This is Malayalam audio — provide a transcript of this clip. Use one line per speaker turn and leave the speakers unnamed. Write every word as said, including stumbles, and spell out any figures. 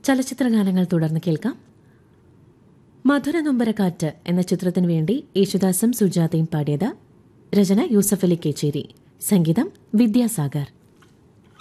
ചലച്ചിത്രഗാനങ്ങൾ തുടർന്ന് കേൾക്കാം. മധുര നൊമ്പരക്കാറ്റ് എന്ന ചിത്രത്തിനു വേണ്ടി യേശുദാസും സുജാതയും പാടിയത്. രചന യൂസഫ് അലി കേച്ചേരി, സംഗീതം വിദ്യാസാഗർ.